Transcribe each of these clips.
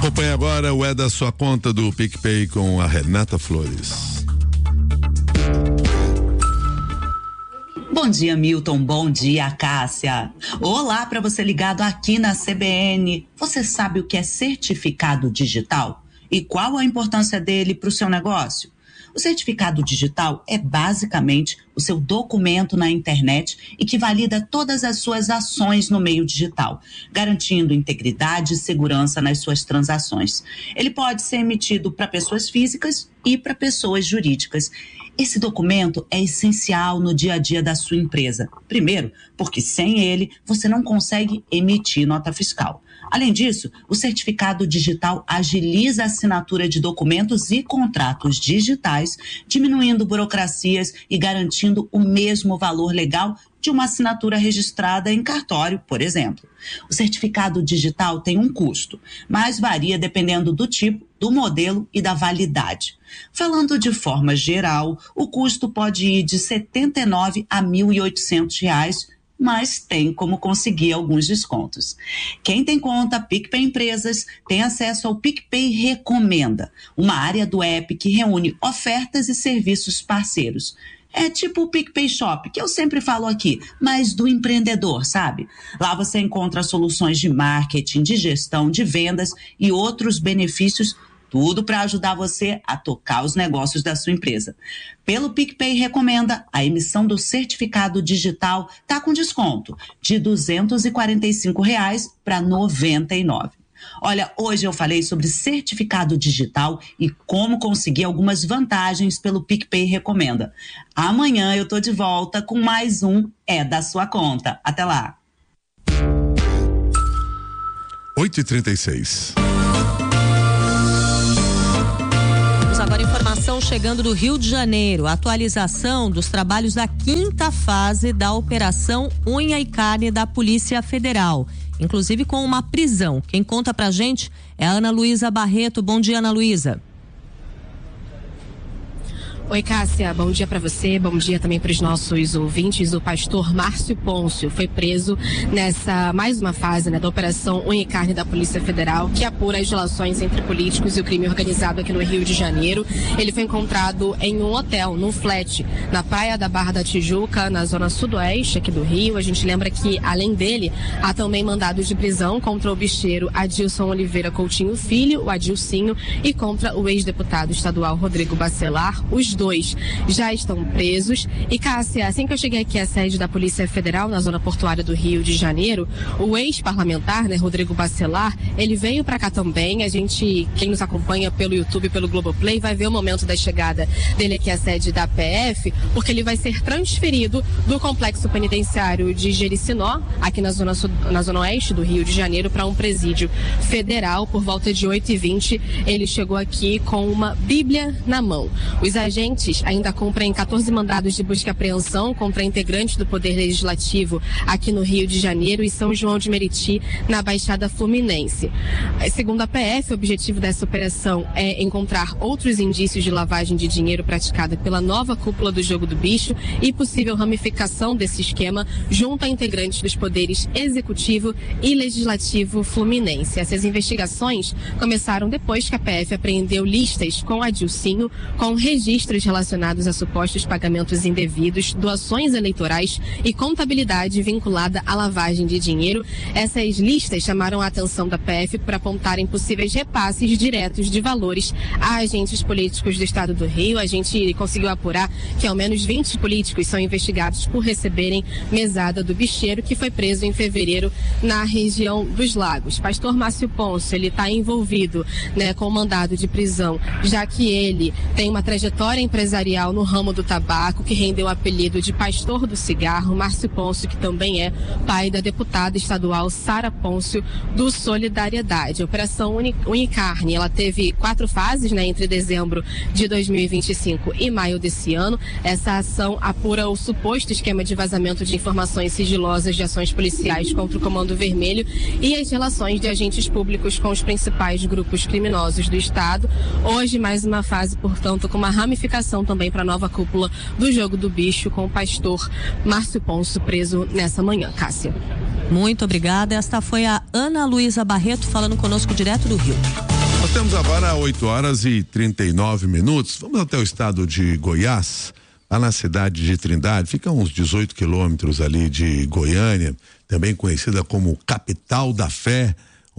Acompanhe agora o É da Sua Conta do PicPay com a Renata Flores. Bom dia, Milton. Bom dia, Cássia. Olá para você ligado aqui na CBN. Você sabe o que é certificado digital? E qual a importância dele para o seu negócio? O certificado digital é basicamente o seu documento na internet e que valida todas as suas ações no meio digital, garantindo integridade e segurança nas suas transações. Ele pode ser emitido para pessoas físicas e para pessoas jurídicas. Esse documento é essencial no dia a dia da sua empresa. Primeiro, porque sem ele você não consegue emitir nota fiscal. Além disso, o certificado digital agiliza a assinatura de documentos e contratos digitais, diminuindo burocracias e garantindo o mesmo valor legal de uma assinatura registrada em cartório, por exemplo. O certificado digital tem um custo, mas varia dependendo do tipo, do modelo e da validade. Falando de forma geral, o custo pode ir de R$ 79 a R$ 1.800, mas tem como conseguir alguns descontos. Quem tem conta PicPay Empresas tem acesso ao PicPay Recomenda, uma área do app que reúne ofertas e serviços parceiros. É tipo o PicPay Shop, que eu sempre falo aqui, mas do empreendedor, sabe? Lá você encontra soluções de marketing, de gestão, de vendas e outros benefícios, tudo para ajudar você a tocar os negócios da sua empresa. Pelo PicPay Recomenda, a emissão do certificado digital está com desconto de R$ 245 para R$ 99. Olha, hoje eu falei sobre certificado digital e como conseguir algumas vantagens pelo PicPay Recomenda. Amanhã eu tô de volta com mais um É da Sua Conta. Até lá. 8h36. Agora informação chegando do Rio de Janeiro, atualização dos trabalhos da 5ª fase da Operação Unha e Carne da Polícia Federal, inclusive com uma prisão. Quem conta pra gente é a Ana Luísa Barreto. Bom dia, Ana Luísa. Oi, Cássia, bom dia para você, bom dia também para os nossos ouvintes. O pastor Márcio Pôncio foi preso nessa mais uma fase, da Operação Unha e Carne da Polícia Federal, que apura as relações entre políticos e o crime organizado aqui no Rio de Janeiro. Ele foi encontrado em um hotel, num flat, na praia da Barra da Tijuca, na zona sudoeste aqui do Rio. A gente lembra que, além dele, há também mandados de prisão contra o bicheiro Adilson Oliveira Coutinho Filho, o Adilcinho, e contra o ex-deputado estadual Rodrigo Bacelar. Os dois já estão presos. E, Cássia, assim que eu cheguei aqui à sede da Polícia Federal, na zona portuária do Rio de Janeiro, o ex-parlamentar, Rodrigo Bacelar, ele veio para cá também. A gente, quem nos acompanha pelo YouTube, pelo Globoplay, vai ver o momento da chegada dele aqui à sede da PF, porque ele vai ser transferido do complexo penitenciário de Jericinó, aqui na zona oeste do Rio de Janeiro, para um presídio federal. Por volta de 8h20, ele chegou aqui com uma Bíblia na mão. Os agentes ainda cumprem 14 mandados de busca e apreensão contra integrantes do Poder Legislativo aqui no Rio de Janeiro e São João de Meriti, na Baixada Fluminense. Segundo a PF, o objetivo dessa operação é encontrar outros indícios de lavagem de dinheiro praticada pela nova cúpula do Jogo do Bicho e possível ramificação desse esquema junto a integrantes dos poderes Executivo e Legislativo Fluminense. Essas investigações começaram depois que a PF apreendeu listas com Adilcinho, com registros relacionados a supostos pagamentos indevidos, doações eleitorais e contabilidade vinculada à lavagem de dinheiro. Essas listas chamaram a atenção da PF por apontarem possíveis repasses diretos de valores a agentes políticos do estado do Rio. A gente conseguiu apurar que ao menos 20 políticos são investigados por receberem mesada do bicheiro, que foi preso em fevereiro na região dos Lagos. Pastor Márcio Pôncio, ele está envolvido, com mandado de prisão, já que ele tem uma trajetória empresarial no ramo do tabaco, que rendeu o apelido de Pastor do Cigarro. Márcio Pôncio, que também é pai da deputada estadual Sara Pôncio, do Solidariedade. A Operação Unha e Carne, ela teve 4 fases, entre dezembro de 2025 e maio desse ano. Essa ação apura o suposto esquema de vazamento de informações sigilosas de ações policiais contra o Comando Vermelho e as relações de agentes públicos com os principais grupos criminosos do estado. Hoje, mais uma fase, portanto, com uma ramificação também para a nova cúpula do Jogo do Bicho, com o pastor Márcio Pôncio preso nessa manhã. Cássia. Muito obrigada. Esta foi a Ana Luísa Barreto falando conosco direto do Rio. Nós temos agora 8h39. Vamos até o estado de Goiás, lá na cidade de Trindade, fica uns 18 quilômetros ali de Goiânia, também conhecida como capital da fé,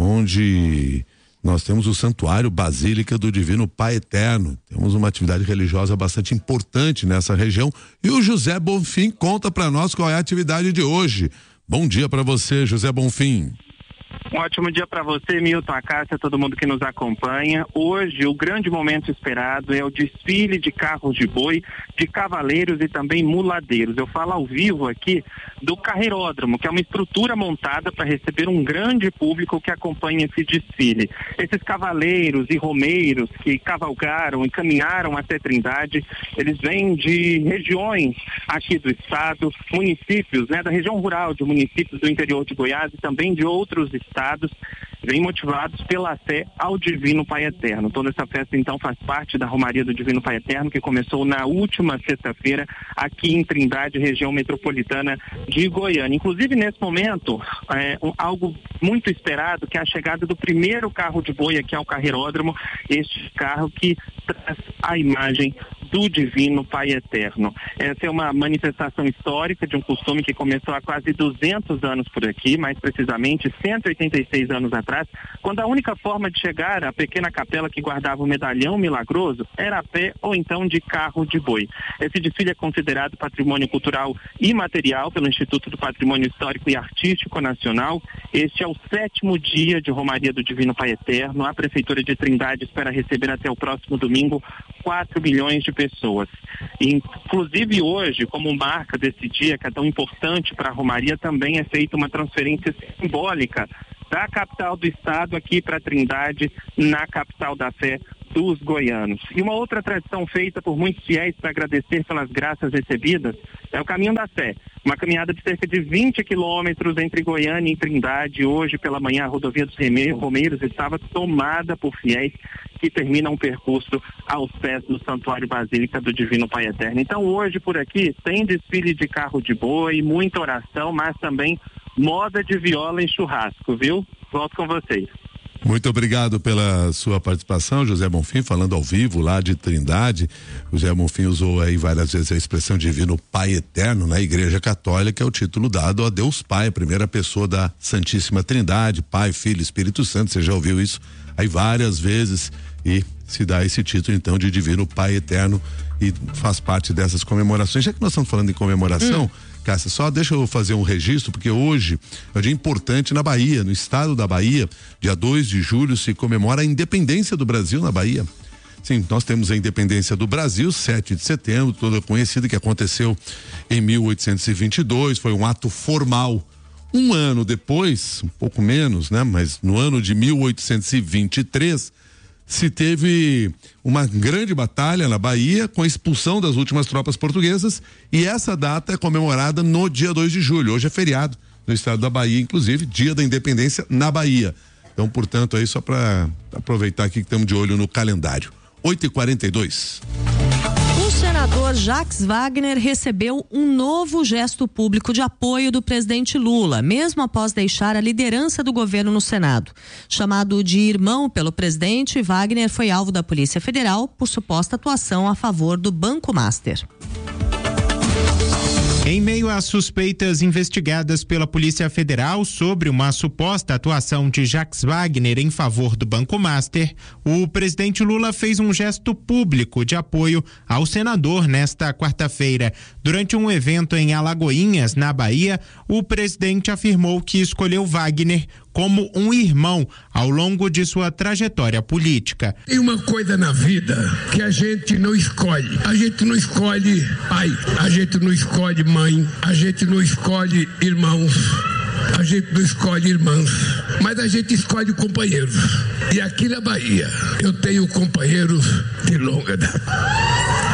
onde nós temos o Santuário Basílica do Divino Pai Eterno. Temos uma atividade religiosa bastante importante nessa região e o José Bonfim conta para nós qual é a atividade de hoje. Bom dia para você, José Bonfim. Um ótimo dia para você, Milton, a Cássia, todo mundo que nos acompanha. Hoje, o grande momento esperado é o desfile de carros de boi, de cavaleiros e também muladeiros. Eu falo ao vivo aqui do Carreiródromo, que é uma estrutura montada para receber um grande público que acompanha esse desfile. Esses cavaleiros e romeiros que cavalgaram e caminharam até Trindade, eles vêm de regiões aqui do estado, municípios, da região rural, de municípios do interior de Goiás e também de outros estados, vêm motivados pela fé ao Divino Pai Eterno. Toda essa festa, então, faz parte da Romaria do Divino Pai Eterno, que começou na última sexta-feira aqui em Trindade, região metropolitana de Goiânia. Inclusive, nesse momento, algo muito esperado, que é a chegada do primeiro carro de boi aqui ao Carreiródromo, este carro que traz a imagem do Divino Pai Eterno. Essa é uma manifestação histórica de um costume que começou há quase 200 anos por aqui, mais precisamente 186 anos atrás, quando a única forma de chegar à pequena capela que guardava o medalhão milagroso era a pé ou então de carro de boi. Esse desfile é considerado patrimônio cultural imaterial pelo Instituto do Patrimônio Histórico e Artístico Nacional. Este é o 7º dia de Romaria do Divino Pai Eterno. A Prefeitura de Trindade espera receber até o próximo domingo 4 milhões de pessoas. E, inclusive hoje, como marca desse dia que é tão importante para a Romaria, também é feita uma transferência simbólica da capital do estado aqui para Trindade, na capital da fé dos goianos. E uma outra tradição feita por muitos fiéis para agradecer pelas graças recebidas é o Caminho da Fé, uma caminhada de cerca de 20 quilômetros entre Goiânia e Trindade. Hoje pela manhã a rodovia dos Romeiros estava tomada por fiéis que terminam o percurso aos pés do Santuário Basílica do Divino Pai Eterno. Então hoje por aqui tem desfile de carro de boi, muita oração, mas também moda de viola e churrasco, viu? Volto com vocês. Muito obrigado pela sua participação, José Bonfim, falando ao vivo lá de Trindade. José Bonfim usou aí várias vezes a expressão Divino Pai Eterno na Igreja Católica, é o título dado a Deus Pai, a primeira pessoa da Santíssima Trindade, Pai, Filho, Espírito Santo. Você já ouviu isso aí várias vezes e se dá esse título então de Divino Pai Eterno e faz parte dessas comemorações. Já que nós estamos falando em comemoração, Cássia, só deixa eu fazer um registro, porque hoje é um dia importante na Bahia, no estado da Bahia, dia 2 de julho se comemora a independência do Brasil na Bahia. Sim, nós temos a independência do Brasil, 7 de setembro, toda conhecida, que aconteceu em 1822, foi um ato formal. Um ano depois, um pouco menos, mas no ano de 1823, se teve uma grande batalha na Bahia com a expulsão das últimas tropas portuguesas e essa data é comemorada no dia 2 de julho. Hoje é feriado no estado da Bahia, inclusive dia da independência na Bahia. Então, portanto, aí só para aproveitar aqui que estamos de olho no calendário. 8h42. O senador Jacques Wagner recebeu um novo gesto público de apoio do presidente Lula, mesmo após deixar a liderança do governo no Senado. Chamado de irmão pelo presidente, Wagner foi alvo da Polícia Federal por suposta atuação a favor do Banco Master. Em meio às suspeitas investigadas pela Polícia Federal sobre uma suposta atuação de Jacques Wagner em favor do Banco Master, o presidente Lula fez um gesto público de apoio ao senador nesta quarta-feira. Durante um evento em Alagoinhas, na Bahia, o presidente afirmou que escolheu Wagner como um irmão ao longo de sua trajetória política. Tem uma coisa na vida que a gente não escolhe. A gente não escolhe pai, a gente não escolhe mãe, a gente não escolhe irmãos, a gente não escolhe irmãs, mas a gente escolhe companheiros. E aqui na Bahia eu tenho companheiros de longa data.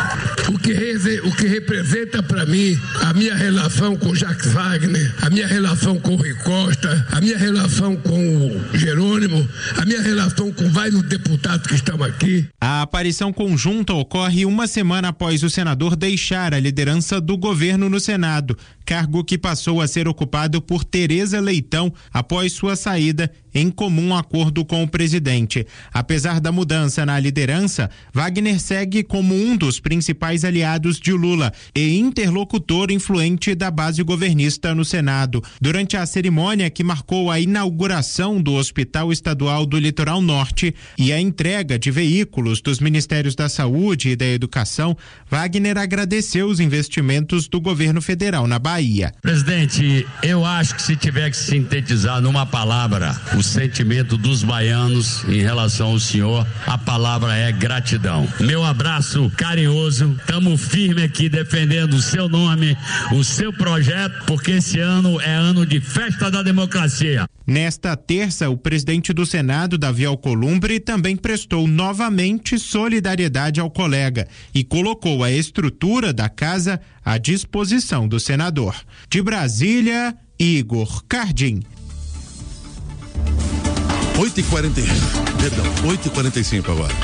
O que representa para mim a minha relação com Jacques Wagner, a minha relação com o Rui Costa, a minha relação com o Jerônimo, a minha relação com vários deputados que estão aqui. A aparição conjunta ocorre uma semana após o senador deixar a liderança do governo no Senado, cargo que passou a ser ocupado por Tereza Leitão após sua saída em comum acordo com o presidente. Apesar da mudança na liderança, Wagner segue como um dos principais aliados de Lula e interlocutor influente da base governista no Senado. Durante a cerimônia que marcou a inauguração do Hospital Estadual do Litoral Norte e a entrega de veículos dos Ministérios da Saúde e da Educação, Wagner agradeceu os investimentos do governo federal na Bahia. Presidente, eu acho que se tiver que sintetizar numa palavra o sentimento dos baianos em relação ao senhor, a palavra é gratidão. Meu abraço carinhoso, estamos firmes aqui defendendo o seu nome, o seu projeto, porque esse ano é ano de festa da democracia. Nesta terça, o presidente do Senado, Davi Alcolumbre, também prestou novamente solidariedade ao colega e colocou a estrutura da casa à disposição do senador. De Brasília, Igor Cardim. 8h45 agora.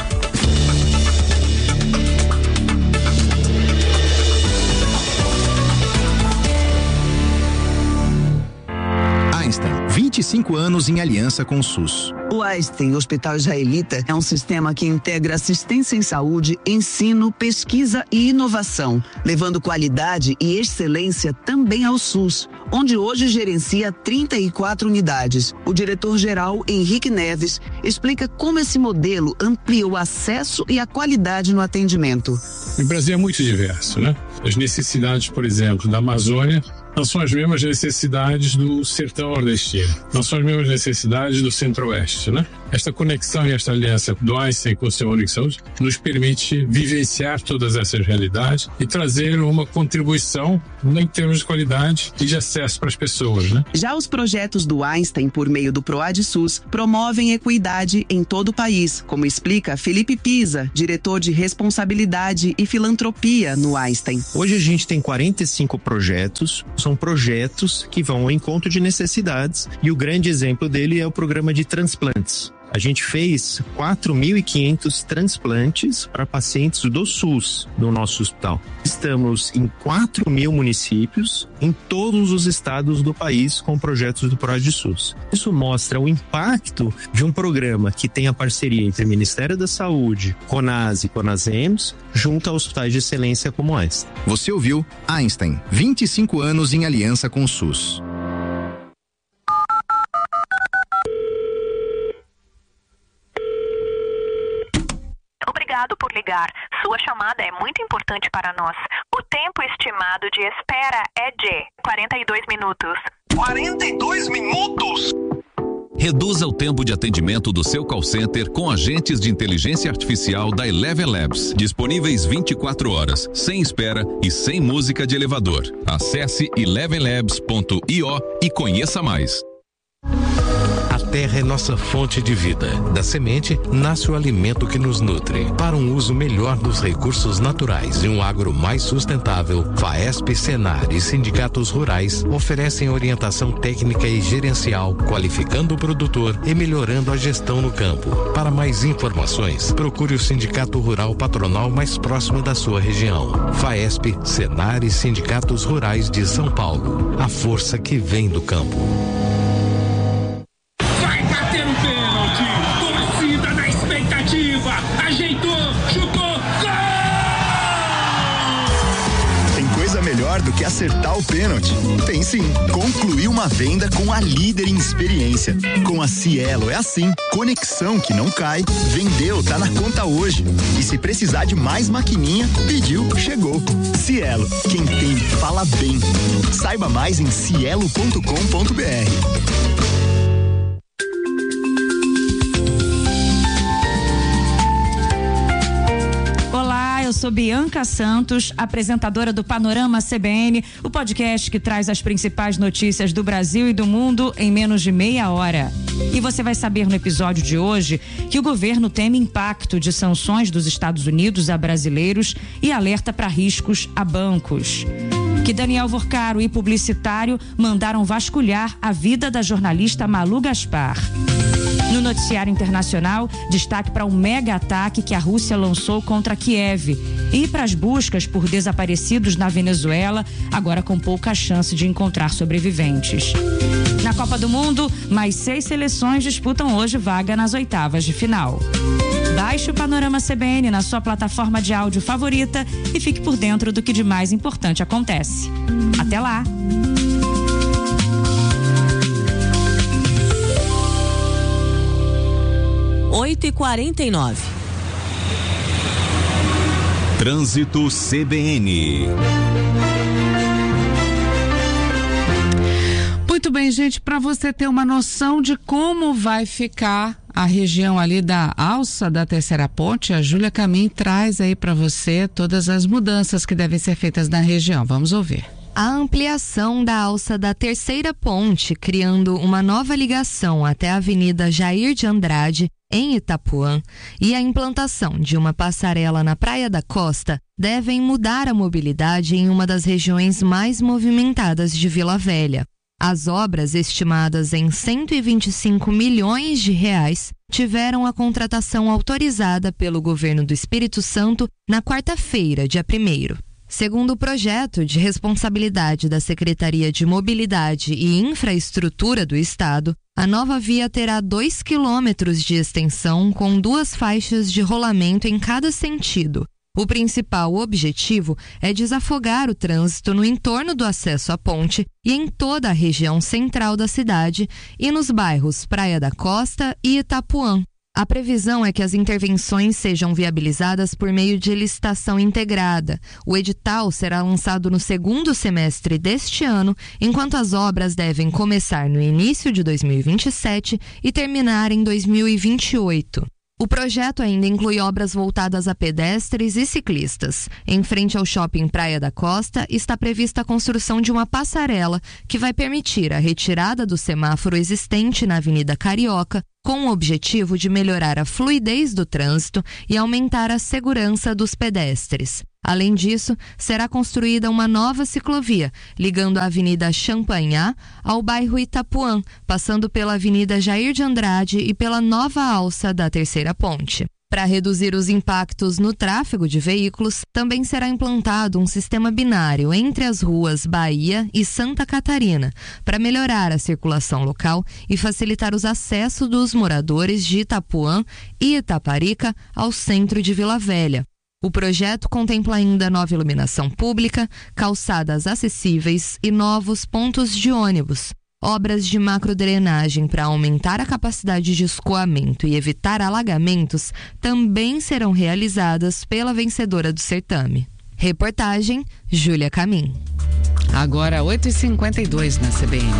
Einstein, 25 anos em aliança com o SUS. O Einstein Hospital Israelita é um sistema que integra assistência em saúde, ensino, pesquisa e inovação, levando qualidade e excelência também ao SUS, onde hoje gerencia 34 unidades. O diretor-geral, Henrique Neves, explica como esse modelo amplia o acesso e a qualidade no atendimento. O Brasil é muito diverso, né? As necessidades, por exemplo, da Amazônia não são as mesmas necessidades do sertão nordestino, não são as mesmas necessidades do centro-oeste, né? Esta conexão e esta aliança do Einstein com o Sistema Único de Saúde nos permite vivenciar todas essas realidades e trazer uma contribuição em termos de qualidade e de acesso para as pessoas, né? Já os projetos do Einstein, por meio do PROAD-SUS, promovem equidade em todo o país, como explica Felipe Pisa, diretor de responsabilidade e filantropia no Einstein. Hoje a gente tem 45 projetos, são projetos que vão ao encontro de necessidades e o grande exemplo dele é o programa de transplantes. A gente fez 4.500 transplantes para pacientes do SUS no nosso hospital. Estamos em 4.000 municípios, em todos os estados do país, com projetos do PROAD-SUS. Isso mostra o impacto de um programa que tem a parceria entre o Ministério da Saúde, CONAS e CONASEMS, junto a hospitais de excelência como esta. Você ouviu Einstein, 25 anos em aliança com o SUS. Obrigado por ligar. Sua chamada é muito importante para nós. O tempo estimado de espera é de 42 minutos. 42 minutos? Reduza o tempo de atendimento do seu call center com agentes de inteligência artificial da Eleven Labs. Disponíveis 24 horas, sem espera e sem música de elevador. Acesse elevenlabs.io e conheça mais. A terra é nossa fonte de vida. Da semente nasce o alimento que nos nutre. Para um uso melhor dos recursos naturais e um agro mais sustentável, FAESP, Senar e sindicatos rurais oferecem orientação técnica e gerencial, qualificando o produtor e melhorando a gestão no campo. Para mais informações, procure o Sindicato Rural Patronal mais próximo da sua região. FAESP, Senar e sindicatos rurais de São Paulo. A força que vem do campo. Melhor do que acertar o pênalti? Tem sim. Concluir uma venda com a líder em experiência. Com a Cielo é assim. Conexão que não cai. Vendeu, tá na conta hoje. E se precisar de mais maquininha, pediu, chegou. Cielo, quem tem, fala bem. Saiba mais em cielo.com.br. Eu sou Bianca Santos, apresentadora do Panorama CBN, o podcast que traz as principais notícias do Brasil e do mundo em menos de meia hora. E você vai saber no episódio de hoje que o governo teme impacto de sanções dos Estados Unidos a brasileiros e alerta para riscos a bancos. Que Daniel Vorcaro e publicitário mandaram vasculhar a vida da jornalista Malu Gaspar. No noticiário internacional, destaque para um mega ataque que a Rússia lançou contra Kiev e para as buscas por desaparecidos na Venezuela, agora com pouca chance de encontrar sobreviventes. Na Copa do Mundo, mais 6 seleções disputam hoje vaga nas oitavas de final. Baixe o Panorama CBN na sua plataforma de áudio favorita e fique por dentro do que de mais importante acontece. Até lá! Oito e 49. Trânsito CBN. Muito bem, gente, para você ter uma noção de como vai ficar a região ali da alça da Terceira Ponte, a Júlia Camim traz aí para você todas as mudanças que devem ser feitas na região. Vamos ouvir. A ampliação da alça da Terceira Ponte, criando uma nova ligação até a Avenida Jair de Andrade, em Itapuã, e a implantação de uma passarela na Praia da Costa devem mudar a mobilidade em uma das regiões mais movimentadas de Vila Velha. As obras, estimadas em 125 milhões de reais, tiveram a contratação autorizada pelo governo do Espírito Santo na quarta-feira, dia 1º. Segundo o projeto de responsabilidade da Secretaria de Mobilidade e Infraestrutura do Estado, a nova via terá 2 quilômetros de extensão com 2 faixas de rolamento em cada sentido. O principal objetivo é desafogar o trânsito no entorno do acesso à ponte e em toda a região central da cidade e nos bairros Praia da Costa e Itapuã. A previsão é que as intervenções sejam viabilizadas por meio de licitação integrada. O edital será lançado no segundo semestre deste ano, enquanto as obras devem começar no início de 2027 e terminar em 2028. O projeto ainda inclui obras voltadas a pedestres e ciclistas. Em frente ao shopping Praia da Costa, está prevista a construção de uma passarela que vai permitir a retirada do semáforo existente na Avenida Carioca, com o objetivo de melhorar a fluidez do trânsito e aumentar a segurança dos pedestres. Além disso, será construída uma nova ciclovia, ligando a Avenida Champanhar ao bairro Itapuã, passando pela Avenida Jair de Andrade e pela nova alça da Terceira Ponte. Para reduzir os impactos no tráfego de veículos, também será implantado um sistema binário entre as ruas Bahia e Santa Catarina, para melhorar a circulação local e facilitar os acessos dos moradores de Itapuã e Itaparica ao centro de Vila Velha. O projeto contempla ainda nova iluminação pública, calçadas acessíveis e novos pontos de ônibus. Obras de macrodrenagem para aumentar a capacidade de escoamento e evitar alagamentos também serão realizadas pela vencedora do certame. Reportagem, Júlia Camim. Agora 8h52 na CBN.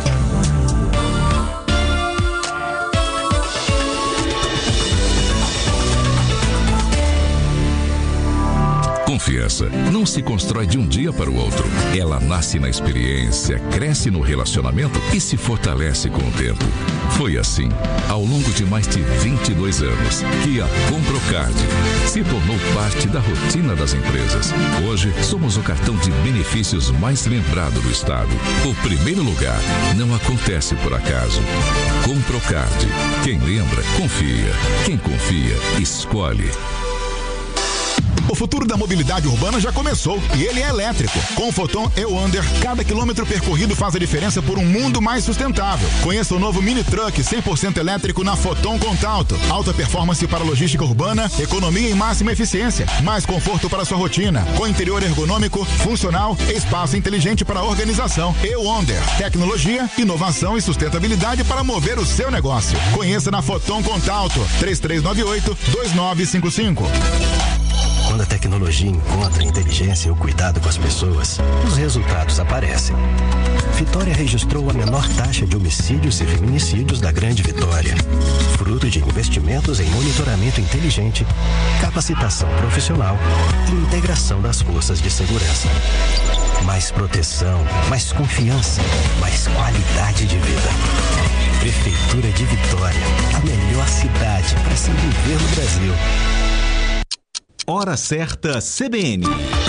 Confiança não se constrói de um dia para o outro. Ela nasce na experiência, cresce no relacionamento e se fortalece com o tempo. Foi assim, ao longo de mais de 22 anos, que a Comprocard se tornou parte da rotina das empresas. Hoje, somos o cartão de benefícios mais lembrado do estado. O primeiro lugar não acontece por acaso. Comprocard. Quem lembra, confia. Quem confia, escolhe. O futuro da mobilidade urbana já começou e ele é elétrico. Com o Foton E-Wonder, cada quilômetro percorrido faz a diferença por um mundo mais sustentável. Conheça o novo mini truck 100% elétrico na Foton Contalto. Alta performance para logística urbana, economia e máxima eficiência. Mais conforto para sua rotina. Com interior ergonômico, funcional, espaço inteligente para a organização. E-Wonder. Tecnologia, inovação e sustentabilidade para mover o seu negócio. Conheça na Foton Contalto. 3398-2955. Quando a tecnologia encontra a inteligência e o cuidado com as pessoas, os resultados aparecem. Vitória registrou a menor taxa de homicídios e feminicídios da Grande Vitória, fruto de investimentos em monitoramento inteligente, capacitação profissional e integração das forças de segurança. Mais proteção, mais confiança, mais qualidade de vida. Prefeitura de Vitória, a melhor cidade para se viver no Brasil. Hora certa CBN.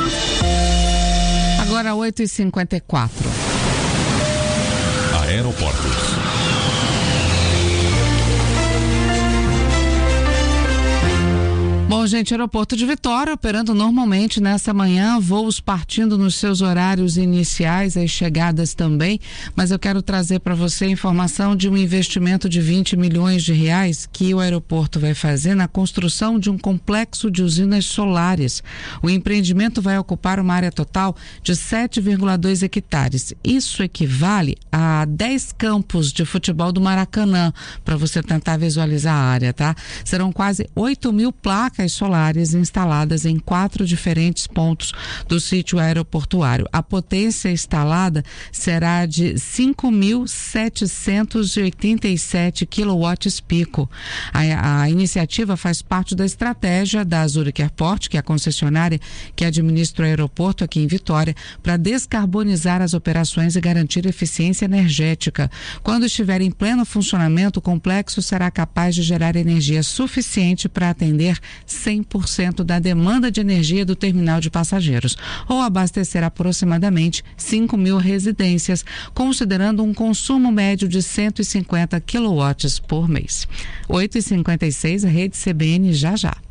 Agora 8h54. Aeroportos. Bom, gente, Aeroporto de Vitória operando normalmente nessa manhã, voos partindo nos seus horários iniciais, as chegadas também, mas eu quero trazer para você a informação de um investimento de 20 milhões de reais que o aeroporto vai fazer na construção de um complexo de usinas solares. O empreendimento vai ocupar uma área total de 7,2 hectares. Isso equivale a 10 campos de futebol do Maracanã, para você tentar visualizar a área, tá? Serão quase 8 mil placas solares instaladas em 4 diferentes pontos do sítio aeroportuário. A potência instalada será de 5.787 quilowatts pico. A iniciativa faz parte da estratégia da Zurich Airport, que é a concessionária que administra o aeroporto aqui em Vitória, para descarbonizar as operações e garantir eficiência energética. Quando estiver em pleno funcionamento, o complexo será capaz de gerar energia suficiente para atender 100% da demanda de energia do terminal de passageiros, ou abastecer aproximadamente 5 mil residências, considerando um consumo médio de 150 quilowatts por mês. 8h56, a Rede CBN já já.